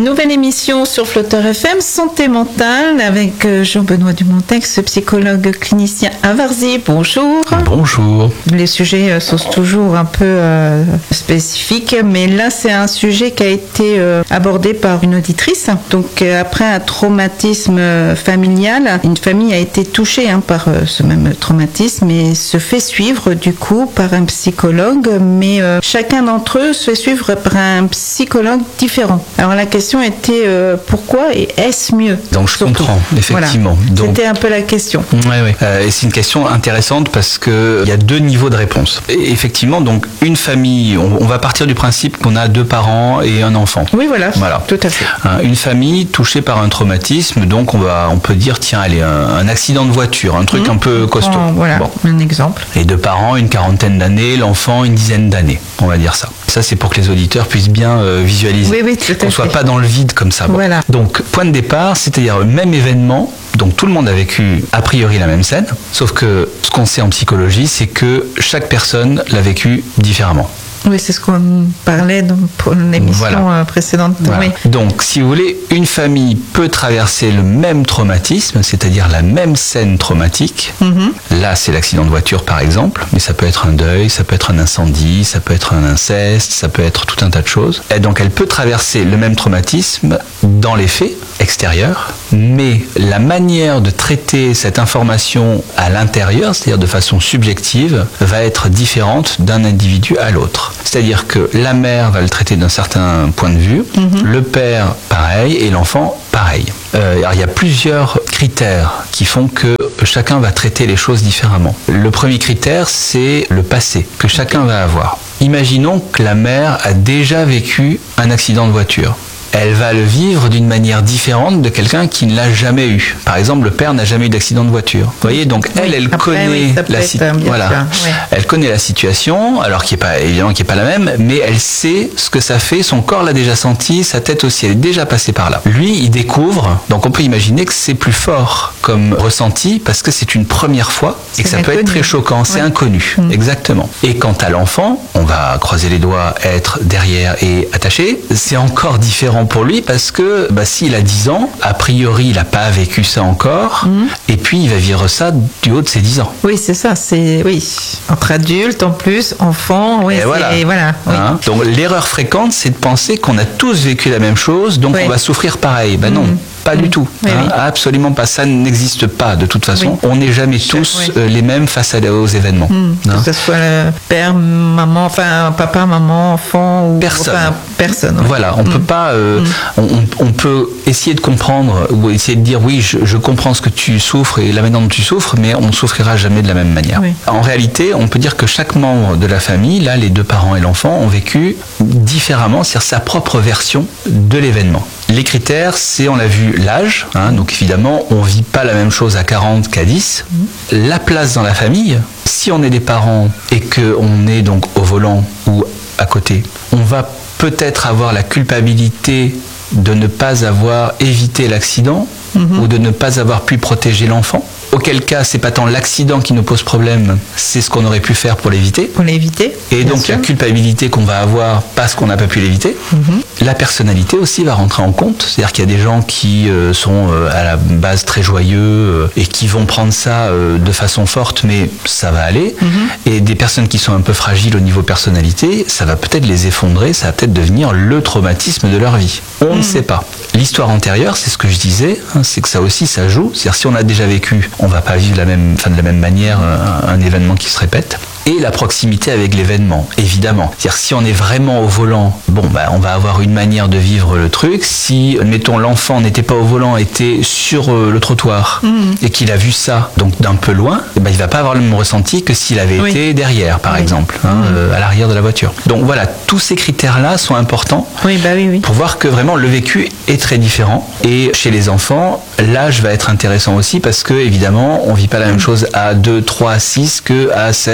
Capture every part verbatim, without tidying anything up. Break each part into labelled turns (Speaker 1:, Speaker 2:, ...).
Speaker 1: Nouvelle émission sur Flotteur F M, Santé mentale, avec Jean-Benoît Dumontex, psychologue clinicien à Varzy. Bonjour.
Speaker 2: Bonjour.
Speaker 1: Les sujets sont toujours un peu euh, spécifiques, mais là c'est un sujet qui a été euh, abordé par une auditrice. Donc euh, après un traumatisme familial, une famille a été touchée hein, par euh, ce même traumatisme et se fait suivre du coup par un psychologue, mais euh, chacun d'entre eux se fait suivre par un psychologue différent. Alors la question était euh, pourquoi et est-ce mieux?
Speaker 2: Donc je
Speaker 1: surtout.
Speaker 2: comprends, effectivement.
Speaker 1: Voilà.
Speaker 2: Donc,
Speaker 1: c'était un peu la question.
Speaker 2: Oui, oui. Euh, et c'est une question intéressante parce que il y a deux niveaux de réponse. Et effectivement, donc une famille, on, on va partir du principe qu'on a deux parents et un enfant.
Speaker 1: Oui, voilà.
Speaker 2: Voilà.
Speaker 1: Tout à fait.
Speaker 2: Hein, une famille touchée par un traumatisme, donc on va, on peut dire tiens, allez, un, un accident de voiture, un truc mmh. un peu costaud.
Speaker 1: Oh, voilà, bon. Un exemple.
Speaker 2: Les deux parents, une quarantaine d'années, l'enfant, une dizaine d'années. On va dire ça. Ça, c'est pour que les auditeurs puissent bien euh, visualiser.
Speaker 1: Oui, oui, tout à fait.
Speaker 2: Qu'on soit pas dans le vide comme ça. Bon.
Speaker 1: Voilà.
Speaker 2: Donc, point de départ, c'est-à-dire le même événement. Donc tout le monde a vécu a priori la même scène, sauf que ce qu'on sait en psychologie, c'est que chaque personne l'a vécu différemment.
Speaker 1: Oui, c'est ce qu'on parlait dans l'émission voilà. précédente.
Speaker 2: Voilà.
Speaker 1: Oui.
Speaker 2: Donc, si vous voulez, une famille peut traverser le même traumatisme, c'est-à-dire la même scène traumatique. Mm-hmm. Là, c'est l'accident de voiture, par exemple, mais ça peut être un deuil, ça peut être un incendie, ça peut être un inceste, ça peut être tout un tas de choses. Et donc, elle peut traverser le même traumatisme dans les faits extérieurs, mais la manière de traiter cette information à l'intérieur, c'est-à-dire de façon subjective, va être différente d'un individu à l'autre. C'est-à-dire que la mère va le traiter d'un certain point de vue, mmh. le père pareil et l'enfant pareil. Euh, alors il y a plusieurs critères qui font que chacun va traiter les choses différemment. Le premier critère, c'est le passé que chacun va avoir. Imaginons que la mère a déjà vécu un accident de voiture. Elle va le vivre d'une manière différente de quelqu'un qui ne l'a jamais eu. Par exemple, le père n'a jamais eu d'accident de voiture. Vous voyez, donc elle, elle
Speaker 1: Après,
Speaker 2: connaît
Speaker 1: oui,
Speaker 2: la situation. Voilà.
Speaker 1: Oui.
Speaker 2: Elle connaît la situation, alors qui est pas évidemment qui est pas la même, mais elle sait ce que ça fait. Son corps l'a déjà senti, sa tête aussi, elle est déjà passée par là. Lui, il découvre. Donc on peut imaginer que c'est plus fort comme ressenti parce que c'est une première fois et que ça
Speaker 1: inconnu.
Speaker 2: peut être très choquant. C'est oui. inconnu, mmh. exactement. Et quant à l'enfant, on va croiser les doigts, être derrière et attaché. C'est encore différent pour lui parce que bah, s'il a dix ans, a priori il n'a pas vécu ça encore mmh. et puis il va vivre ça du haut de ses dix ans.
Speaker 1: Oui, c'est ça, c'est oui. Entre adultes en plus, enfants, oui,
Speaker 2: et voilà.
Speaker 1: Et voilà oui.
Speaker 2: Hein? Donc l'erreur fréquente, c'est de penser qu'on a tous vécu la même chose, donc oui. on va souffrir pareil. Ben non. Mmh. Pas du tout, oui, hein, oui. absolument pas. Ça n'existe pas de toute façon. Oui. On n'est jamais tous oui. euh, les mêmes face à, aux événements. Mmh.
Speaker 1: Hein. Que ce soit le père, maman, enfin papa, maman, enfant ou
Speaker 2: personne.
Speaker 1: Enfin, personne. Oui.
Speaker 2: Voilà, on mmh. peut pas. Euh, mmh. on, on peut essayer de comprendre ou essayer de dire oui, je, je comprends ce que tu souffres et la manière dont tu souffres, mais on ne souffrira jamais de la même manière. Oui. En réalité, on peut dire que chaque membre de la famille, là, les deux parents et l'enfant, ont vécu différemment, c'est-à-dire sa propre version de l'événement. Les critères, c'est, on l'a vu, l'âge. Hein, donc évidemment, on vit pas la même chose à quarante qu'à dix. Mmh. La place dans la famille. Si on est des parents et qu'on est donc au volant ou à côté, on va peut-être avoir la culpabilité de ne pas avoir évité l'accident mmh. ou de ne pas avoir pu protéger l'enfant. Auquel cas, c'est pas tant l'accident qui nous pose problème, c'est ce qu'on aurait pu faire pour l'éviter.
Speaker 1: Pour l'éviter.
Speaker 2: Et donc sûr. La culpabilité qu'on va avoir parce qu'on n'a pas pu l'éviter. Mm-hmm. La personnalité aussi va rentrer en compte. C'est-à-dire qu'il y a des gens qui euh, sont euh, à la base très joyeux euh, et qui vont prendre ça euh, de façon forte, mais ça va aller. Mm-hmm. Et des personnes qui sont un peu fragiles au niveau personnalité, ça va peut-être les effondrer, ça va peut-être devenir le traumatisme de leur vie. On mm-hmm. ne sait pas. L'histoire antérieure, c'est ce que je disais, hein, c'est que ça aussi, ça joue. C'est-à-dire si on a déjà vécu, on va pas vivre la même, enfin, de la même manière un, un événement qui se répète. Et la proximité avec l'événement, évidemment. C'est-à-dire si on est vraiment au volant, bon, bah, on va avoir une manière de vivre le truc. Si, mettons, l'enfant n'était pas au volant, était sur euh, le trottoir mmh. et qu'il a vu ça, donc d'un peu loin, eh ben, il va pas avoir le même ressenti que s'il avait oui. été derrière, par oui. exemple, hein, mmh. euh, à l'arrière de la voiture. Donc voilà, tous ces critères-là sont importants
Speaker 1: oui, bah oui, oui.
Speaker 2: pour voir que vraiment le vécu est très différent. Et chez les enfants, l'âge va être intéressant aussi parce que, évidemment, on vit pas la même chose à deux, trois, six que à seize ou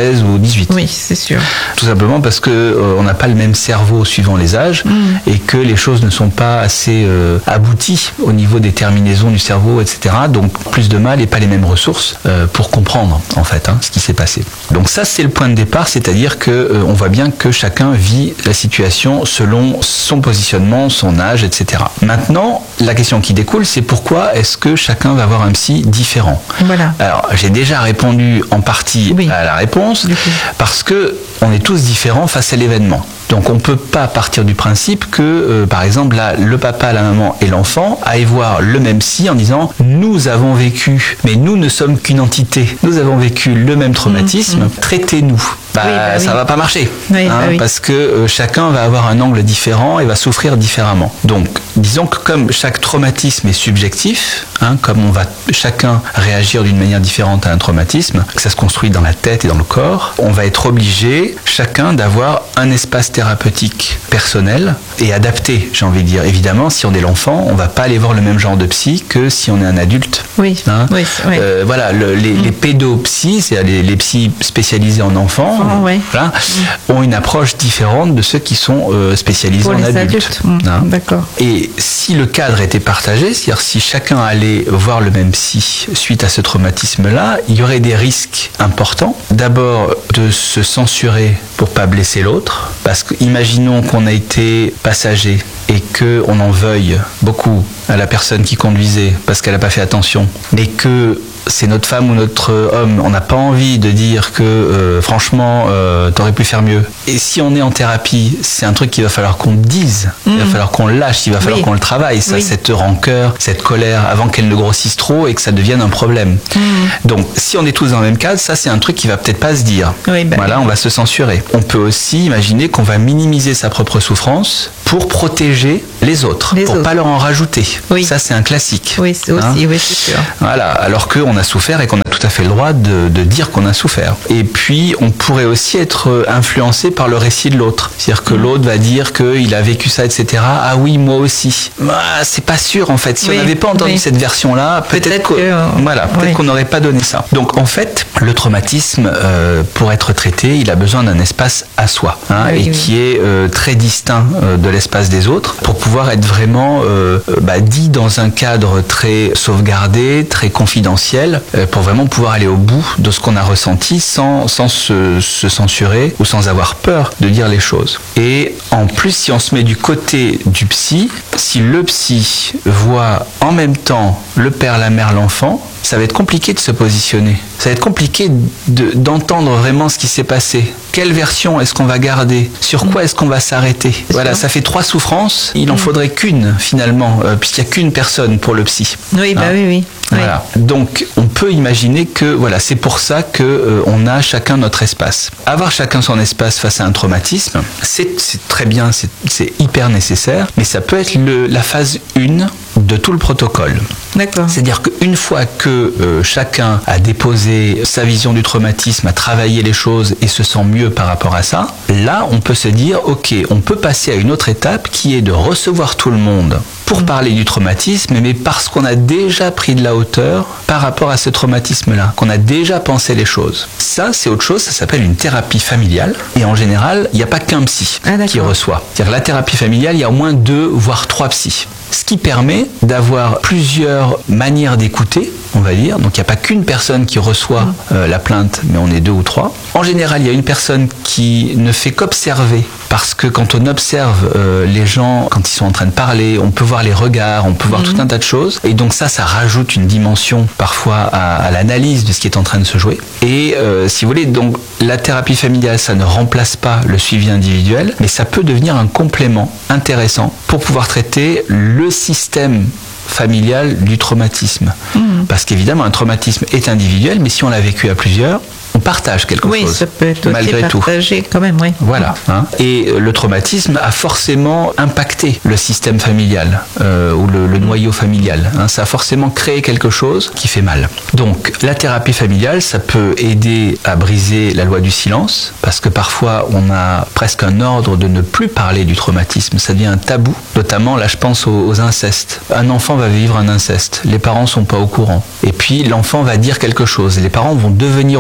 Speaker 2: soixante-dix-huit.
Speaker 1: Oui, c'est sûr.
Speaker 2: Tout simplement parce que euh, on n'a pas le même cerveau suivant les âges mmh. et que les choses ne sont pas assez euh, abouties au niveau des terminaisons du cerveau, et cetera. Donc plus de mal et pas les mêmes ressources euh, pour comprendre en fait hein, ce qui s'est passé. Donc ça c'est le point de départ, c'est-à-dire que euh, on voit bien que chacun vit la situation selon son positionnement, son âge, et cetera. Maintenant, la question qui découle, c'est pourquoi est-ce que chacun va avoir un psy différent ?
Speaker 1: Voilà.
Speaker 2: Alors j'ai déjà répondu en partie oui. à la réponse parce que on est tous différents face à l'événement. Donc on ne peut pas partir du principe que, euh, par exemple, là, le papa, la maman et l'enfant aillent voir le même psy en disant « nous avons vécu, mais nous ne sommes qu'une entité, nous avons vécu le même traumatisme, mmh, mmh. traitez-nous ». Bah, oui, bah, ça oui. va pas marcher,
Speaker 1: oui,
Speaker 2: hein,
Speaker 1: bah, oui.
Speaker 2: parce que euh, chacun va avoir un angle différent et va souffrir différemment. Donc, disons que comme chaque traumatisme est subjectif, hein, comme on va chacun réagir d'une manière différente à un traumatisme, que ça se construit dans la tête et dans le corps, on va être obligé chacun d'avoir un espace thérapeutique personnel et adapté, j'ai envie de dire. Évidemment, si on est l'enfant, on va pas aller voir le même genre de psy que si on est un adulte.
Speaker 1: Oui.
Speaker 2: Hein.
Speaker 1: oui, oui.
Speaker 2: Euh, voilà, le, les, mmh. les pédopsies, c'est les, les psys spécialisés en enfants.
Speaker 1: Oh, oui.
Speaker 2: Voilà, mmh. ont une approche différente de ceux qui sont euh, spécialisés
Speaker 1: Pour
Speaker 2: en
Speaker 1: les
Speaker 2: adultes.
Speaker 1: adultes. Mmh.
Speaker 2: Hein.
Speaker 1: D'accord.
Speaker 2: Et si le cadre était partagé, c'est-à-dire si chacun allait voir le même psy suite à ce traumatisme-là, il y aurait des risques importants. D'abord, de se censurer pour pas blesser l'autre, parce que imaginons qu'on a été passager et qu'on en veuille beaucoup à la personne qui conduisait parce qu'elle n'a pas fait attention, mais que c'est notre femme ou notre homme, on n'a pas envie de dire que euh, franchement euh, t'aurais pu faire mieux. Et si on est en thérapie, c'est un truc qu'il va falloir qu'on dise, mmh. il va falloir qu'on le lâche, il va falloir oui. qu'on le travaille, ça, oui. cette rancœur, cette colère, avant qu'elle ne grossisse trop et que ça devienne un problème. Mmh. Donc si on est tous dans le même cadre, ça c'est un truc qui va peut-être pas se dire.
Speaker 1: Oui, bah,
Speaker 2: voilà, on va se censurer. On peut aussi imaginer qu'on va minimiser sa propre souffrance pour protéger les autres,
Speaker 1: les
Speaker 2: pour
Speaker 1: autres.
Speaker 2: pas leur en rajouter.
Speaker 1: Oui.
Speaker 2: Ça c'est un classique.
Speaker 1: Oui, c'est aussi,
Speaker 2: hein
Speaker 1: oui, c'est sûr.
Speaker 2: Voilà, alors qu'on a souffert et qu'on a tout à fait le droit de, de dire qu'on a souffert. Et puis, on pourrait aussi être influencé par le récit de l'autre. C'est-à-dire que l'autre va dire qu'il a vécu ça, et cetera. Ah oui, moi aussi. Ah, c'est pas sûr, en fait. Si oui, on n'avait pas entendu oui. cette version-là, peut-être, peut-être qu'on que, voilà, peut-être oui. qu'on n'aurait pas donné ça. Donc, en fait, le traumatisme, euh, pour être traité, il a besoin d'un espace à soi, hein, oui, et oui. qui est euh, très distinct euh, de l'espace des autres, pour pouvoir être vraiment euh, bah, dit dans un cadre très sauvegardé, très confidentiel, euh, pour vraiment pouvoir aller au bout de ce qu'on a ressenti sans, sans se, se censurer ou sans avoir peur de dire les choses. Et en plus, si on se met du côté du psy, si le psy voit en même temps le père, la mère, l'enfant, ça va être compliqué de se positionner. Ça va être compliqué de, d'entendre vraiment ce qui s'est passé. Quelle version est-ce qu'on va garder ? Sur quoi est-ce qu'on va s'arrêter ? Voilà, ça fait trois souffrances. Il en faudrait qu'une, finalement, euh, puisqu'il n'y a qu'une personne pour le psy.
Speaker 1: Oui, bah hein ? oui, oui.
Speaker 2: Voilà.
Speaker 1: Oui.
Speaker 2: Donc, on peut imaginer que voilà, c'est pour ça que euh, on a chacun notre espace. Avoir chacun son espace face à un traumatisme, c'est, c'est très bien, c'est, c'est hyper nécessaire, mais ça peut être le, la phase un de tout le protocole.
Speaker 1: D'accord.
Speaker 2: C'est-à-dire qu'une fois que euh, chacun a déposé sa vision du traumatisme, a travaillé les choses et se sent mieux par rapport à ça, là, on peut se dire, ok, on peut passer à une autre étape qui est de recevoir tout le monde pour mmh. parler du traumatisme, mais parce qu'on a déjà pris de la hauteur par rapport à ce traumatisme-là, qu'on a déjà pensé les choses. Ça, c'est autre chose, ça s'appelle une thérapie familiale. Et en général, il n'y a pas qu'un psy ah, qui reçoit. C'est-à-dire que la thérapie familiale, il y a au moins deux, voire trois psys. Ce qui permet d'avoir plusieurs manières d'écouter, on va dire. Donc il n'y a pas qu'une personne qui reçoit euh, la plainte, mais on est deux ou trois. En général, il y a une personne qui ne fait qu'observer, parce que quand on observe euh, les gens, quand ils sont en train de parler, on peut voir les regards, on peut voir mmh. tout un tas de choses. Et donc ça, ça rajoute une dimension parfois à, à l'analyse de ce qui est en train de se jouer. Et euh, si vous voulez, donc la thérapie familiale, ça ne remplace pas le suivi individuel, mais ça peut devenir un complément intéressant pour pouvoir traiter le système familial du traumatisme. Mmh. Parce qu'évidemment, un traumatisme est individuel, mais si on l'a vécu à plusieurs, on partage quelque
Speaker 1: oui,
Speaker 2: chose.
Speaker 1: Oui, ça peut être
Speaker 2: malgré
Speaker 1: aussi partagé
Speaker 2: tout.
Speaker 1: quand même, oui.
Speaker 2: Voilà. Hein. Et le traumatisme a forcément impacté le système familial euh, ou le, le noyau familial. Hein. Ça a forcément créé quelque chose qui fait mal. Donc, la thérapie familiale, ça peut aider à briser la loi du silence, parce que parfois, on a presque un ordre de ne plus parler du traumatisme. Ça devient un tabou. Notamment, là, je pense aux, aux incestes. Un enfant va vivre un inceste. Les parents sont pas au courant. Et puis, l'enfant va dire quelque chose. Et les parents vont devenir au courant.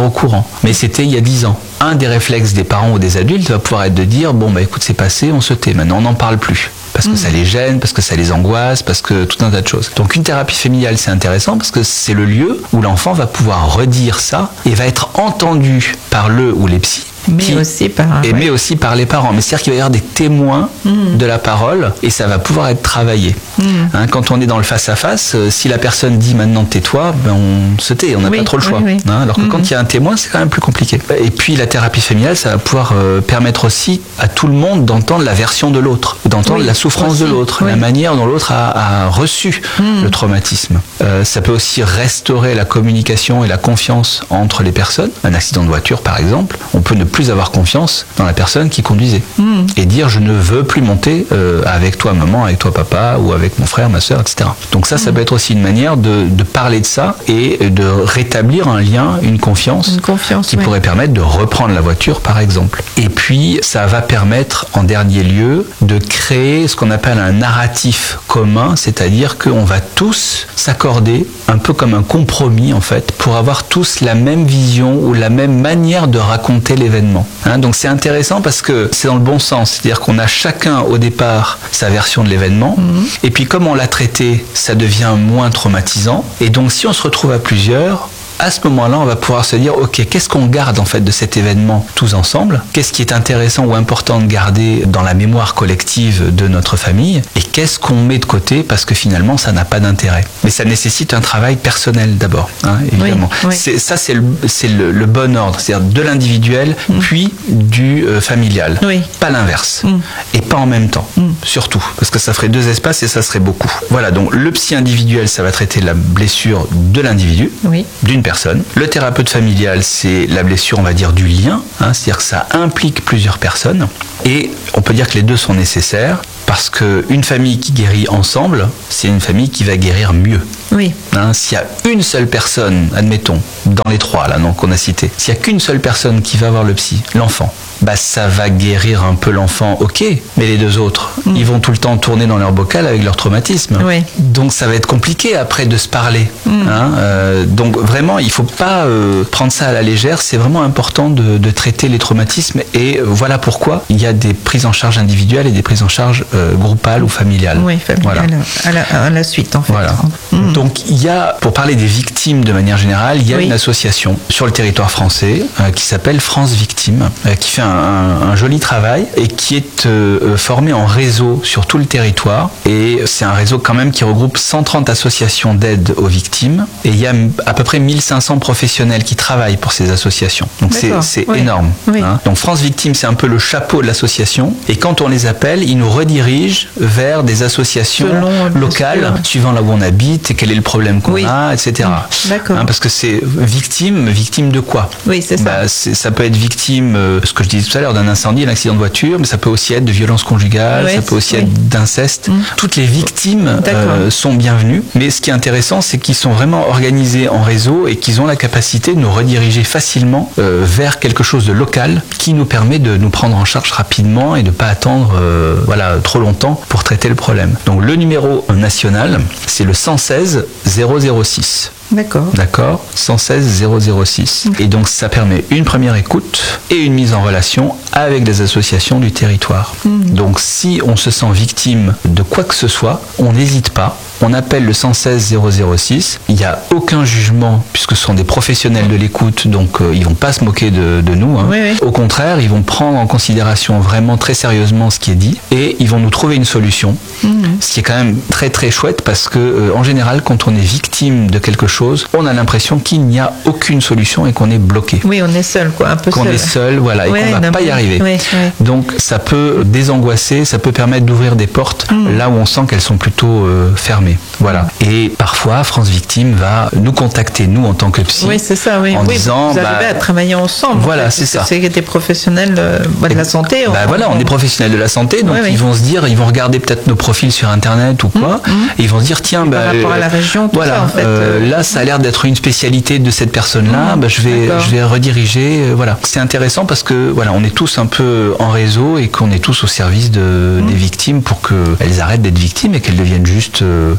Speaker 2: parents. Mais c'était il y a dix ans. Un des réflexes des parents ou des adultes va pouvoir être de dire, bon, bah écoute, c'est passé, on se tait, maintenant on n'en parle plus. Parce que mmh. ça les gêne, parce que ça les angoisse, parce que tout un tas de choses. Donc une thérapie familiale, c'est intéressant parce que c'est le lieu où l'enfant va pouvoir redire ça et va être entendu par le ou les psys.
Speaker 1: Mais qui, aussi par
Speaker 2: et ouais. mais aussi par les parents. Mais c'est-à-dire qu'il va y avoir des témoins mmh. de la parole et ça va pouvoir être travaillé. Mmh. Hein, quand on est dans le face-à-face, euh, si la personne dit maintenant tais-toi, ben on se tait, on n'a oui, pas trop le choix. Oui, oui. Hein, alors que mmh. quand il y a un témoin, c'est quand même plus compliqué. Et puis la thérapie familiale, ça va pouvoir euh, permettre aussi à tout le monde d'entendre la version de l'autre, d'entendre oui, la souffrance aussi, de l'autre, oui. la manière dont l'autre a, a reçu mmh. le traumatisme. Euh, ça peut aussi restaurer la communication et la confiance entre les personnes. Un accident de voiture, par exemple, on peut ne plus avoir confiance dans la personne qui conduisait mmh. et dire je ne veux plus monter euh, avec toi maman, avec toi papa ou avec mon frère, ma soeur, et cetera. Donc ça, mmh. ça peut être aussi une manière de, de parler de ça et de rétablir un lien, une confiance,
Speaker 1: une confiance
Speaker 2: qui
Speaker 1: ouais.
Speaker 2: pourrait permettre de reprendre la voiture par exemple. Et puis ça va permettre en dernier lieu de créer ce qu'on appelle un narratif commun, c'est-à-dire qu'on va tous s'accorder un peu comme un compromis en fait pour avoir tous la même vision ou la même manière de raconter l'événement. Hein, donc c'est intéressant parce que c'est dans le bon sens, c'est-à-dire qu'on a chacun au départ sa version de l'événement, mmh. et puis comme on l'a traité, ça devient moins traumatisant, et donc si on se retrouve à plusieurs, à ce moment-là, on va pouvoir se dire, ok, qu'est-ce qu'on garde en fait de cet événement tous ensemble? Qu'est-ce qui est intéressant ou important de garder dans la mémoire collective de notre famille? Et qu'est-ce qu'on met de côté parce que finalement, ça n'a pas d'intérêt? Mais ça nécessite un travail personnel d'abord, hein, évidemment. Oui, oui. C'est, ça, c'est, le, c'est le, le bon ordre, c'est-à-dire de l'individuel mmh. puis du euh, familial.
Speaker 1: Oui.
Speaker 2: Pas l'inverse.
Speaker 1: Mmh.
Speaker 2: Et pas en même temps, mmh. surtout. Parce que ça ferait deux espaces et ça serait beaucoup. Voilà, donc le psy individuel, ça va traiter la blessure de l'individu,
Speaker 1: oui.
Speaker 2: d'une personne. Le thérapeute familial, c'est la blessure, on va dire, du lien, hein, c'est-à-dire que ça implique plusieurs personnes. Et on peut dire que les deux sont nécessaires parce qu'une famille qui guérit ensemble, c'est une famille qui va guérir mieux.
Speaker 1: Oui.
Speaker 2: Hein, s'il y a une seule personne, admettons, dans les trois là, donc, qu'on a cités, s'il n'y a qu'une seule personne qui va voir le psy, l'enfant, bah ça va guérir un peu l'enfant, ok, mais les deux autres, mmh. ils vont tout le temps tourner dans leur bocal avec leur traumatisme.
Speaker 1: Oui.
Speaker 2: Donc ça va être compliqué après de se parler. Mmh. Hein, euh, donc vraiment, il ne faut pas euh, prendre ça à la légère, c'est vraiment important de, de traiter les traumatismes et euh, voilà pourquoi il y a des prises en charge individuelles et des prises en charge euh, groupales ou familiales.
Speaker 1: Oui, familiales, voilà. à, la, à la suite en fait.
Speaker 2: Voilà. Mmh. Donc il y a, pour parler des victimes de manière générale, il y a oui. une association sur le territoire français euh, qui s'appelle France Victimes, euh, qui fait un Un, un joli travail et qui est euh, formé en réseau sur tout le territoire, et c'est un réseau quand même qui regroupe cent trente associations d'aide aux victimes et il y a à peu près mille cinq cents professionnels qui travaillent pour ces associations, donc c'est, c'est oui. énorme. Oui. Hein. Donc France Victimes, c'est un peu le chapeau de l'association et quand on les appelle, ils nous redirigent vers des associations Selon, locales suivant là où on habite et quel est le problème qu'on oui. a, et cetera.
Speaker 1: D'accord.
Speaker 2: Hein, parce que c'est victime, victime de quoi?
Speaker 1: Oui, c'est ça.
Speaker 2: Bah, c'est, ça peut être victime, euh, ce que je disais tout à l'heure, d'un incendie, d'un accident de voiture, mais ça peut aussi être de violence conjugale, ouais, ça peut aussi oui. être d'inceste. Mmh. Toutes les victimes euh, sont bienvenues, mais ce qui est intéressant, c'est qu'ils sont vraiment organisés en réseau et qu'ils ont la capacité de nous rediriger facilement euh, vers quelque chose de local qui nous permet de nous prendre en charge rapidement et de ne pas attendre euh, voilà, trop longtemps pour traiter le problème. Donc le numéro national, c'est le un un six zéro zéro six.
Speaker 1: D'accord.
Speaker 2: D'accord, un un six zéro zéro six. Et donc ça permet une première écoute et une mise en relation avec des associations du territoire. Mmh. Donc si on se sent victime de quoi que ce soit, on n'hésite pas. On appelle le un un six zéro zéro six. Il n'y a aucun jugement puisque ce sont des professionnels de l'écoute, donc euh, ils ne vont pas se moquer de, de nous. Hein.
Speaker 1: Oui, oui.
Speaker 2: Au contraire, ils vont prendre en considération vraiment très sérieusement ce qui est dit et ils vont nous trouver une solution. Mmh. Ce qui est quand même très très chouette parce que euh, en général, quand on est victime de quelque chose, on a l'impression qu'il n'y a aucune solution et qu'on est bloqué.
Speaker 1: Oui, on est seul, quoi, un peu
Speaker 2: qu'on
Speaker 1: seul.
Speaker 2: Qu'on est seul, voilà, et
Speaker 1: oui,
Speaker 2: qu'on ne va pas y arriver.
Speaker 1: Oui, oui.
Speaker 2: Donc ça peut désangoisser, ça peut permettre d'ouvrir des portes mmh. là où on sent qu'elles sont plutôt euh, fermées. Voilà. Et parfois, France Victime va nous contacter, nous, en tant que psy,
Speaker 1: oui, c'est ça, oui.
Speaker 2: en
Speaker 1: oui,
Speaker 2: disant...
Speaker 1: Vous arrivez bah, à travailler ensemble.
Speaker 2: Voilà,
Speaker 1: en fait,
Speaker 2: c'est ça.
Speaker 1: C'est des professionnels euh, bah, de la santé.
Speaker 2: Bah, on, voilà, on est professionnels de la santé, donc oui, oui. ils vont se dire, ils vont regarder peut-être nos profils sur Internet ou quoi, mmh, mmh. et ils vont se dire, tiens... Bah,
Speaker 1: par rapport à la région, tout
Speaker 2: voilà,
Speaker 1: ça, en fait.
Speaker 2: Euh, là, ça a l'air d'être une spécialité de cette personne-là, mmh, bah, je, vais, je vais rediriger... Euh, voilà. C'est intéressant parce que voilà, on est tous un peu en réseau et qu'on est tous au service de, mmh. des victimes pour qu'elles arrêtent d'être victimes et qu'elles deviennent juste euh,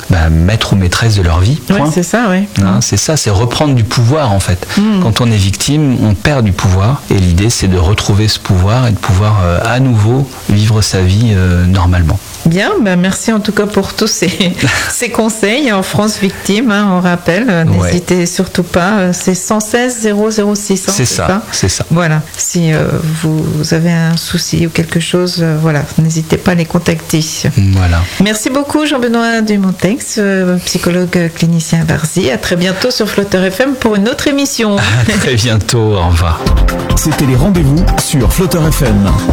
Speaker 2: bah, maître ou maîtresse de leur vie.
Speaker 1: Oui, c'est ça, oui.
Speaker 2: Hein, c'est ça, c'est reprendre du pouvoir en fait.
Speaker 1: Mmh.
Speaker 2: Quand on est victime, on perd du pouvoir et l'idée c'est de retrouver ce pouvoir et de pouvoir euh, à nouveau vivre sa vie euh, normalement.
Speaker 1: Bien, ben merci en tout cas pour tous ces, ces conseils en France Victime, hein, on rappelle, euh,
Speaker 2: Ouais.
Speaker 1: n'hésitez surtout pas, c'est un un six zéro zéro six. Hein,
Speaker 2: c'est, c'est ça, ça, c'est ça.
Speaker 1: Voilà, si euh, vous, vous avez un souci ou quelque chose, euh, voilà, n'hésitez pas à les contacter.
Speaker 2: Voilà.
Speaker 1: Merci beaucoup Jean-Benoît Dumontex, euh, psychologue clinicien à Varzy. À très bientôt sur Flotter F M pour une autre émission.
Speaker 2: À très bientôt, au revoir.
Speaker 3: C'était les rendez-vous sur Flotter F M.